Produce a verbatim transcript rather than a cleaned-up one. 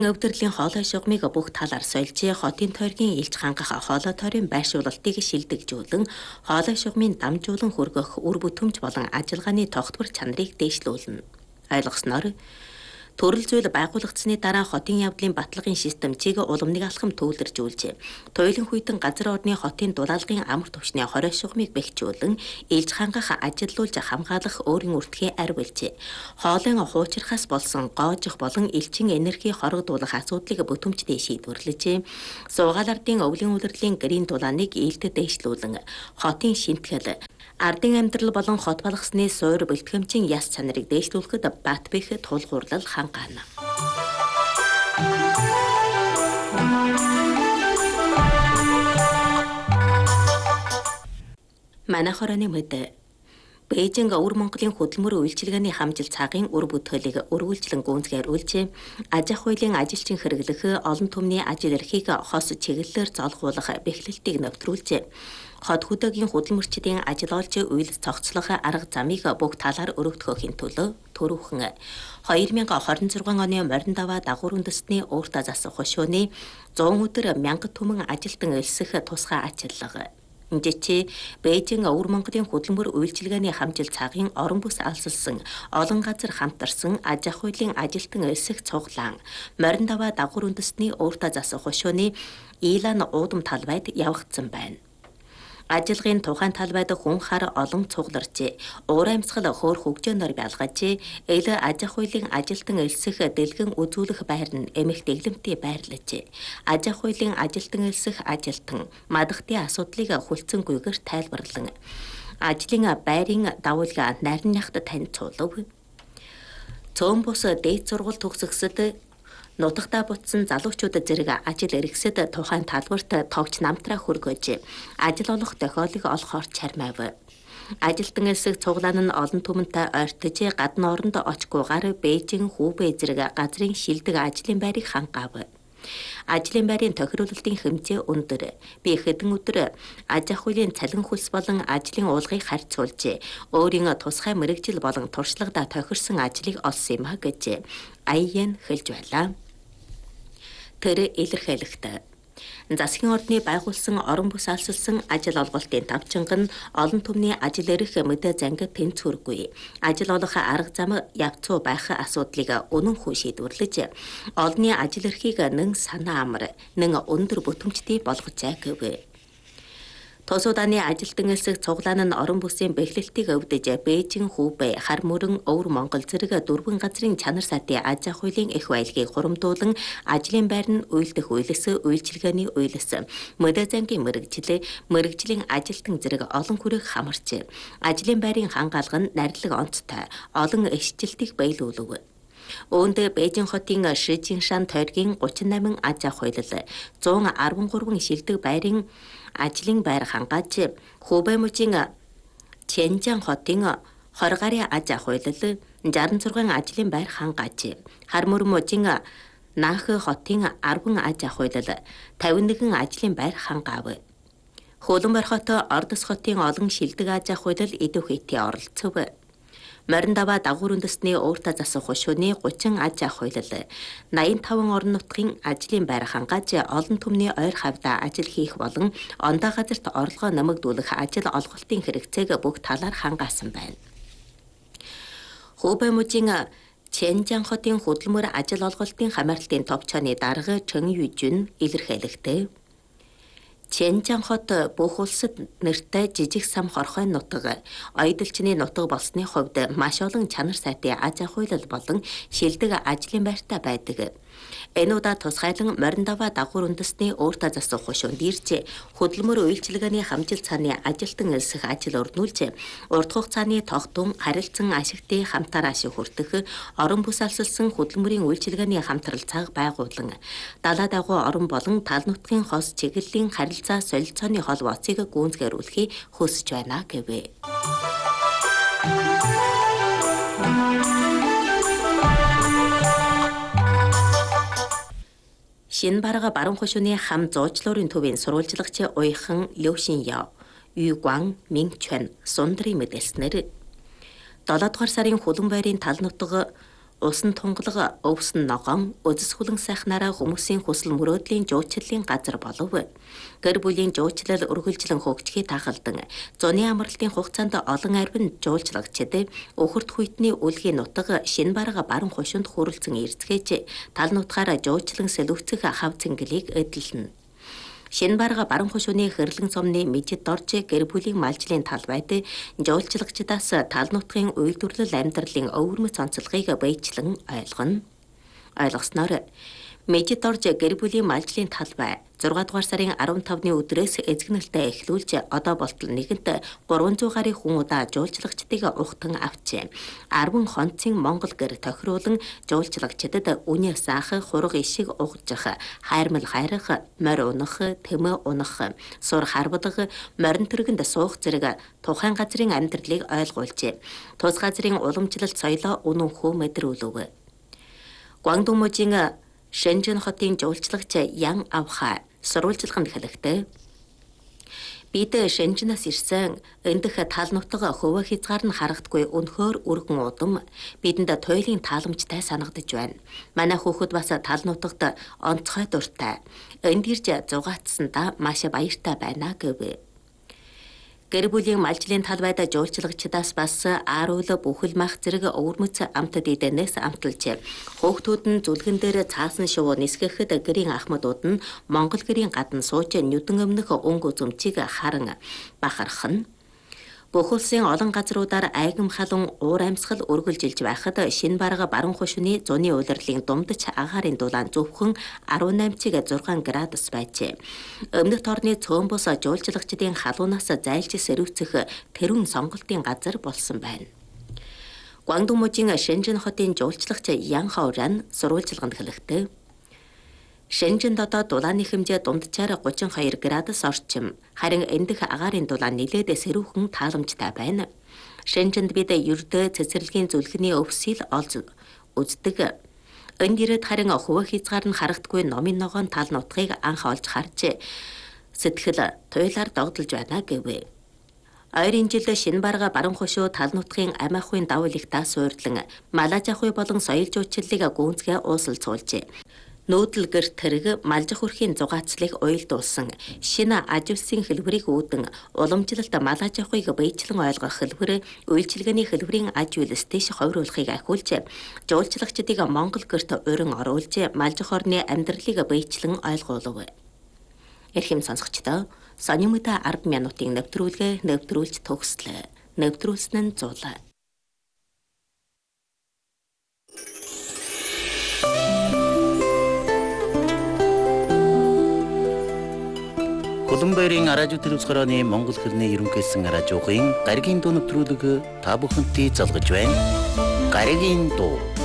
Өвдөрлийн хоолой шугамыг бүх талаар сольж, хотын тойргийн илж хангах хоолой тойрын байршуулалтыг шилдэгжүүлэн, хоолой шугамын дамжуулан хүргэх үр бүтэмж болон ажиллагааны тогтвор чанарыг дээшлүүлнэ. Ойлгосноор төрөл зүйл байгуулагдсны дараа хотын явдлын баталгын системчийг уламныг алхам төвлөржүүлж, туйлын хүйтэн газар орны хотын дулаалгын амар түвшний хорой шугамыг бэхжүүлэн, илж хангах ажилуулж хамгаалах өөрийн үртгээ арвилж, хоолын хуучрахаас болсон гоожих болон элчин энерги хорогдуулах асуудлыг бүтэмжтэй шийдвэрлэж, суугаалардын өвлийн улирлын гэрийн дулааныг ээлтэд дэвшлүүлэн, хотын шинтгэл, ардын амьдрал болон хот болгосны суур бэлтгэмжийн яс чанарыг дээшлүүлэхэд бат бэх тулгуурлал хангаана. Манай хорооны мэд Бээжинг өвөр Монголын хөдөлмөр үйлчилгээний хамжилт цагын үр бүтээлийг өргүүлжлэн гүнзгийрүүлж, аж ахуй хуулийн ажилчин хэрэглэх олон түмний ажил эрхийг хос чиглэлээр золгуулах бэхлэлтийг нэвтрүүлж, хот хөдөөгийн хөдөлмөрчдийн ажил олж үйлс цогцлох арга замыг бүх талаар өргөдгөхийн төлөө түрүүхэн хоёр мянга хорин зургаан оны морин даваа дагуур үндэстний ууртаа засах хошууны зуун өдөр мянга түмэн ажилтан элсэх тусгай ажиллага. Жичи Бээжин өвөр Монголын хөдөлмөр үйлчилгээний хамжилт цагын орон бүс алсалсан олон газар хамтарсан аж ахуй хуулийн ажилтан элсэх цуглаан морин даваа дагуур үндэстний ууртаа засах хошууны Илан уудам талбайд явагдсан байна. Ажиллагын тухайн талбайд хүн хар олон цугларч, уур амьсгал хөөр хөгжөөнөр бялгаж, эл аж ахуй хуулийн ажилтан элсэх дэлгэн үзүүлэх байр нь эмх дэглэмтэй байрлаж, аж ахуй хуулийн ажилтан элсэх ажилтан мадахтын асуудлыг хүлцэнгүйгээр тайлбарлан, ажлын байрын давуулга нарийнахт танилцуулав. Цөөн бус дээд сургууль төгсгсөд нутагтаа бутсан залуучууд зэрэг ажил эрхсэд тухайн талбарт товч намтраа хөргөж, ажил олох тохиолыг олохоор чармайв. Ажилтан элсэх цуглаан нь олон түмэнтэй ойртож, гадна оронд очгүйгээр Бээжин, Хубэй зэрэг газрын шилдэг ажлын байрыг хангаав. Ажлын байрын тохируулалтын хэмжээ өндөр. Би хэдэн өдөр аж ахуй хуулийн цалин хөлс болон ажлын уулгыг харьцуулж, өөрийн тусгай мэргэжил болон туршлагада тохирсон ажлыг олсон юм а гэж аян хэлж байлаа. Тэр илэрхийлэхдээ засгийн ордны байгуулсан орон бүс алсалсан ажил олголтын тавчинг нь олон түмний ажил эрх мэдээ зангид тэнцвэргүй. Ажил олох арга зам явцуу байх асуудлыг үнэн хүн шийдвэрлэж, олонний ажил эрхийг нэн санаа амар, нэн өндөр бүтэмжтэй болгожээ гэв. Тус удааны ажилтан элсэх цуглаан нь орон бүсийн бэхлэлтийг өвдөж, Бээжин, Хубэй, хар мөрөн, өвөр Монгол зэрэг дөрвөн газрын чанар сатын аж ахуй хуулийн их баялагийг хурамдуулан, ажлын байр нь үйлдэх үйлс, үйлчилгээний үйлс, мэдээ зангийн мэргэжил, мэргэжлийн ажилтан зэрэг олон хүрээг хамарч, ажлын байрын хангаалга нь нарилга онцтой, олон ишжилтийг баялуулв. Үүнд Бээжин хотын Шижиншан тойргийн гучин намын аж ахуй хууль, зуун арван гурван шилдэг байрын ажлын байр хангааж, Хубэй мужийн Чэнжан хотын хорь гарын аж ахуй хууль, шестьдесят шесть ажлын байр хангааж, Хармөр мужийн Нанх хотын арван аж ахуй хууль, пятьдесят один ажлын байр хангаав. Хөлбөмбөр хот, Ордос хотын олон шилдэг аж ахуй хууль идэвхтэй оролцов. Морин даваа дагуур үндэстний ууртаа засах хошууны гучин аж ахуй хууль, восемьдесят пять орон нутгийн ажлын байр хангааж, олон түмний ойр хавьда ажил хийх болон ондоо газарт орлогоо нэмэгдүүлэх ажил олголтын хэрэгцээг бүх талаар хангаасан байна. Хубэй мужийн Чэнжан хотын хөдөлмөр ажил олголтын хамаарлалтын товчооны дарга Чэн Южин илэрхийлэхдээ, Чэнжан хот бүх улсад нэртэй жижиг сам хорхой нутаг, ойдолчны нутаг болсны хувьд маш олон чанар сайтын аж ахуй хууль болон шилдэг ажлын байртай байдаг. Энэ удаа тусгайлан морин даваа дагуур үндэстний ууртаа засах хошуунд ирж, хөдөлмөр үйлчилгээний хамжилт цааны ажилтан элсэх ажил өрнүүлж, урт хугацааны тогтун харилцан ашигтын хамтаар ашиг хүртэх, орон бүс алсалсан хөдөлмөрийн үйлчилгээний хамтрал цаг байгуулан, далаа дагуу орон болон тал нутгийн хос чиглэлийн харилцаа солилцооны холбооцыг гүйцэтгүүлэхийг хүсэж байна гэв. Шинэ барга баруун хошууны хам зуучлуурын төвийн сурвалжлагч Уйхан Лёшин Яо, Югуан Минчэн Сундрын мэдээлснээр долоо дугаар сарын хөлөн байрын тал нутаг усан тунгалаг, өвсөн ногоон, үзэс хүлэн сайхнаараа хүмүүсийн хүсэл мөрөөдлийн жуучлалын газар болов. Гэр бүлийн жуучлал үргэлжлэн хөгжихийг тахалдан зуны амралтын хугацаанд олон арвин жуулчлагчид өхөрт хүйтний үлгийн нутаг шинэ барга баран хушинд хүрэлцэн ирцгээж тал нутгаараа жуучлан сэлүүцэх хав цэнгэлийг эдэлнэ. Шинэ барга баран хушууны хэрлэн цомны мэдэд орж гэр бүлийн малжлын талбайд жуулчлагчдаас тал нутгийн үйлдвэрлэл амьдралын өвөрмөц онцлогыг баяжлан ойлгоно. Ойлгосноор мэдэд орж гэр бүлийн малжлын талбай зургаан дугаар сарын арван тавны өдрөөс эзэгнэлтэй эхлүүлж одоо болтол нэгэнт гурван зуун гаруй хүн удаа жуулчлагчдыг ухтан авчээ. арван хонцын Монгол гэр тохируулан жуулчлагчдад үнэ саах, хураг ишиг угжих, хайрмал хайрах, морь унах, тэмээ унах, сур харвдаг, морин төргөнд суух зэрэг тухайн газрын амьдралыг ойлгуулжээ. Тус газрын уламжлалт соёлоо үнэн хөө мэдрүүлв. Гуандун мужийн Шэнжэн хотын жуулчлагч Ян Авха сурвалжилганд хэлэхдээ бид Шэнжэнээс ирсэн эндх тал нутаг хөвөө хязгаар нь харагдгүй өнхөр өргөн удам бидэнд туйлын тааламжтай санагдаж байна. Манай хүүхэд бас тал нутагт онцгой дуртай. Энд ирж зугаацсандаа маш баяртай байна гэв. Гэр бүлийн малжлын талбайд жуулчлагчдаас бас ааруул бүхэл мах зэрэг өвөрмөц амтд идэнээс амталж хөөгтүүд нь зүлгэн дээр цаасан шувуу нисгэхэд гэрийн ахмадууд нь Монгол гэрийн гадна сууж нүдэн өмнөх өнгө зүмчийг харан бахархан. Бүх улсын олон газруудаар айгам халуун уур амьсгал үргэлжилж байхад шинэ барга баран хушууны зуны улирлын думдч агаарын дулаан зөвхөн арван наймыг зургаан градус байжээ. Өмнөх орны цөөн бус жуулчлагчдын халуунаас зайлж сэрүүцэх тэрүүн сонголтын газар болсон байна. Гуандун мужийн Шэнжэн хотын жуулчлагч Ян Хауран сурвалжилганд хэлэхдээ Шэнжэнд одоо дулааны хэмжээ дундчаар гучин хоёр градус орчим. Харин эндх агаарын дулаан нилээд сэрүүхэн тааламжтай байна. Шэнжэнд бид ердөө цэцэрлэгийн зүлгэний өвсөл олж үздэг. Энд ирээд харин хөвөө хязгаар нь харагдгүй номын ногоон тал нутгийг анх олж харж сэтгэл туйлаар догдолж байна гэв. Ойрын жилд шинэ барга баран хушуу тал нутгийн амиахуйн давал их та суурдлан малажахуй болон соёл жуулчлалыг гүнзгий уусалцуулжээ. Нүүдэл гэр тэрэг малжих хүрхийн зугаацлыг уйлдуулсан шинэ аж улсын хэлбэрийг үүдэн уламжлалт малаж авахыг баяжлан ойлгох хэлбэр үйлчилгээний хэлбэрийн аж үйлс дэш ховруулахыг ахиулж жуулчлагчдыг Монгол гэрт урин оруулж малжих орны амьдралыг баяжлан ойлгуулв. Эрхэм сонсогчдоо сонин мэд ард минутын нэвтрүүлгээ нэвтрүүлж төгслөө. Нэвтрүүлсэн нь зул. Улаанбаярын радио телевизхороны Монгол хэлний ерөнхийсэн радиогийн гаригийн дуу нэвтрүүлэг та бүхэнтэй залгаж байна. Гаригийн дуу